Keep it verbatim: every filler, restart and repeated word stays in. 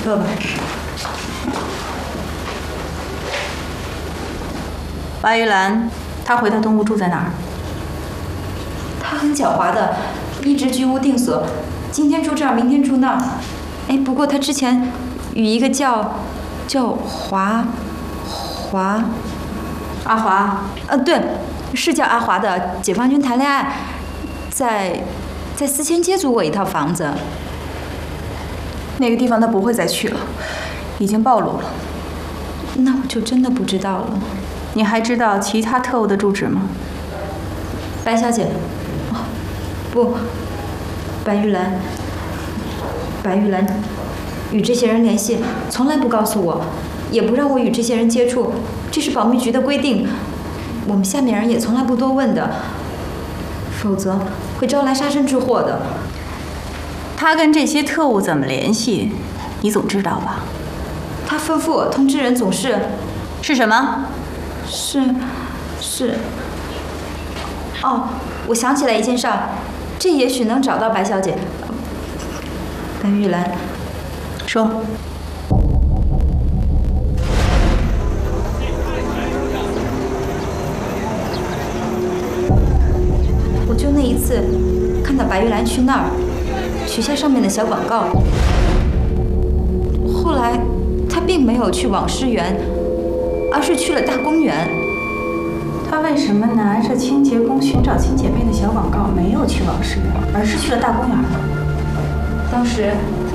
坐吧。白玉兰，她回到东屋住在哪儿？ 她很狡猾的，一直居无定所，今天住这儿，明天住那儿。哎，不过她之前与一个叫叫华华阿华， 呃，对，是叫阿华的解放军谈恋爱，在在思前街租过一套房子。 那个地方他不会再去了，已经暴露了。 那我就真的不知道了。 你还知道其他特务的住址吗？ 白小姐，哦，不，白玉兰，白玉兰与这些人联系，从来不告诉我，也不让我与这些人接触，这是保密局的规定。我们下面人也从来不多问的，否则会招来杀身之祸的。 他跟这些特务怎么联系，你总知道吧？ 他吩咐我通知人总是是什么？ 是是。哦，我想起来一件事儿，这也许能找到白小姐。白玉兰， 说。 我就那一次看到白玉兰去那儿。取下上面的小广告，后来他并没有去网师园，而是去了大公园。 他为什么拿着清洁工寻找亲姐妹的小广告，没有去网师园，而是去了大公园呢？ 当时